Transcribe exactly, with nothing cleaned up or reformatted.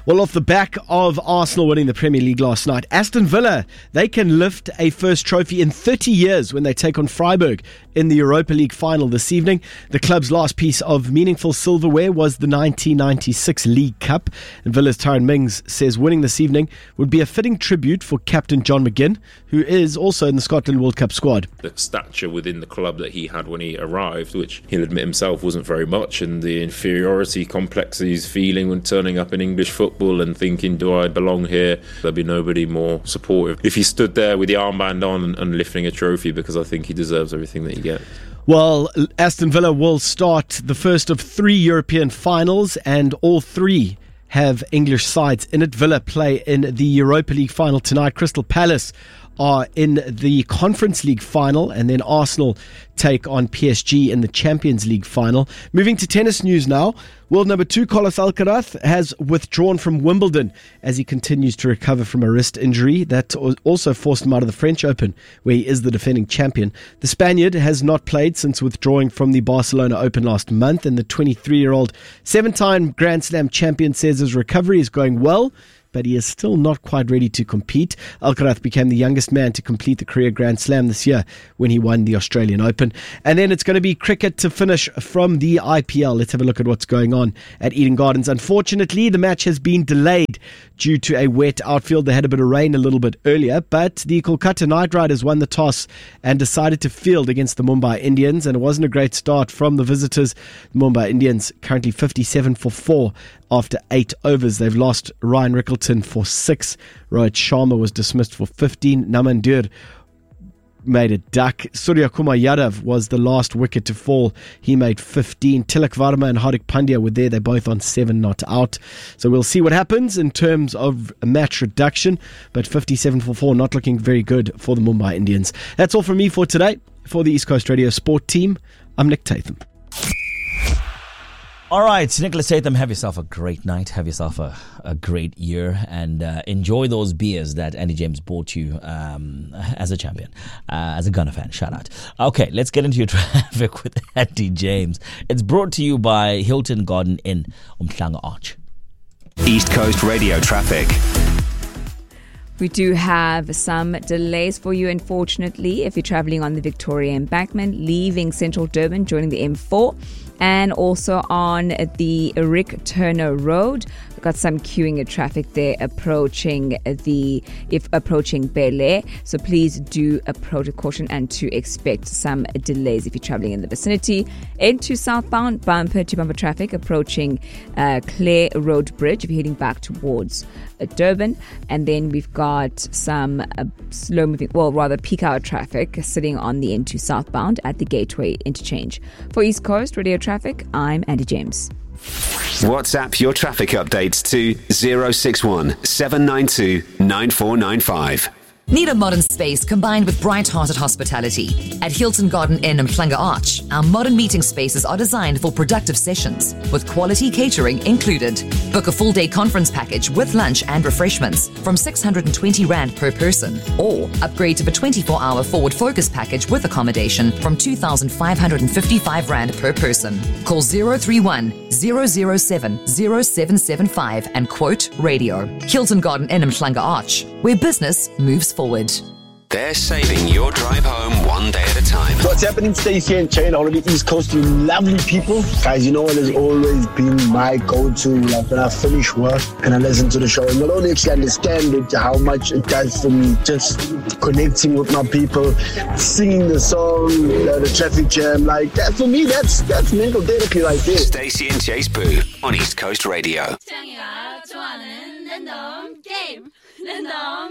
Well, off the back of Arsenal winning the Premier League last night, Aston Villa, they can lift a first trophy in thirty years when they take on Freiburg in the Europa League final this evening. The club's last piece of meaningful silverware was the nineteen ninety-six League Cup. And Villa's Tyrone Mings says winning this evening would be a fitting tribute for captain John McGinn, who is also in the Scotland World Cup squad. The stature within the club that he had when he arrived, which he'll admit himself wasn't very much, and the inferiority complex he's feeling when turning up in English football and thinking, do I belong here? There'll be nobody more supportive if he stood there with the armband on and, and lifting a trophy, because I think he deserves everything that he gets. Well, Aston Villa will start the first of three European finals, and all three have English sides in it. Villa play in the Europa League final tonight. Crystal Palace are in the Conference League final, and then Arsenal take on P S G in the Champions League final. Moving to tennis news now. World number two Carlos Alcaraz has withdrawn from Wimbledon as he continues to recover from a wrist injury that also forced him out of the French Open, where he is the defending champion. The Spaniard has not played since withdrawing from the Barcelona Open last month, and the twenty-three-year-old seven-time Grand Slam champion says his recovery is going well, but he is still not quite ready to compete. Alcaraz became the youngest man to complete the career Grand Slam this year when he won the Australian Open. And then it's going to be cricket to finish from the I P L. Let's have a look at what's going on at Eden Gardens. Unfortunately, the match has been delayed due to a wet outfield. They had a bit of rain a little bit earlier, but the Kolkata Knight Riders won the toss and decided to field against the Mumbai Indians, and it wasn't a great start from the visitors. The Mumbai Indians currently fifty-seven for four after eight overs. They've lost Ryan Rickleton for six. Rohit Sharma was dismissed for fifteen. Namandur made a duck. Surya Kumar Yadav was the last wicket to fall. He made fifteen. Tilak Varma and Hardik Pandya were there. They're both on seven not out. So we'll see what happens in terms of a match reduction. But fifty-seven for four, not looking very good for the Mumbai Indians. That's all from me for today. For the East Coast Radio Sport team, I'm Nick Tatham. All right, Nicholas Tatham, have yourself a great night. Have yourself a, a great year, and uh, enjoy those beers that Andy James bought you um, as a champion, uh, as a Gunner fan. Shout out. Okay, let's get into your traffic with Andy James. It's brought to you by Hilton Garden Inn, Umhlanga Arch. East Coast Radio traffic. We do have some delays for you, unfortunately, if you're travelling on the Victoria Embankment, leaving Central Durban, joining the M four, and also on the Rick Turner Road. We've got some queuing of traffic there approaching the, if approaching Bel-Air. So please do approach with caution and to expect some delays if you're travelling in the vicinity. Into southbound, bumper to bumper traffic approaching uh, Clare Road Bridge if you're heading back towards uh, Durban. And then we've got some uh, slow moving, well, rather peak hour traffic sitting on the N two southbound at the Gateway Interchange. For East Coast Radio Traffic, I'm Andy James. WhatsApp your traffic updates to zero six one seven nine two nine four nine five. Need a modern space combined with bright-hearted hospitality? At Hilton Garden Inn Umhlanga Arch, our modern meeting spaces are designed for productive sessions, with quality catering included. Book a full-day conference package with lunch and refreshments from six hundred twenty rand per person, or upgrade to the twenty-four hour forward focus package with accommodation from two thousand five hundred fifty-five rand per person. Call zero three one zero zero seven zero seven seven five and quote radio. Hilton Garden Inn Umhlanga Arch, where business moves forward. They're saving your drive home one day at a time. What's happening, Stacey and Chain, all of the East Coast, you lovely people. Guys, you know what has always been my go-to, like when I finish work and I listen to the show. And not only actually understand it, how much it does for me, just connecting with my people, singing the song, you know, the traffic jam, like that for me, that's that's mental therapy right there. Stacey and Chase Boo on East Coast Radio.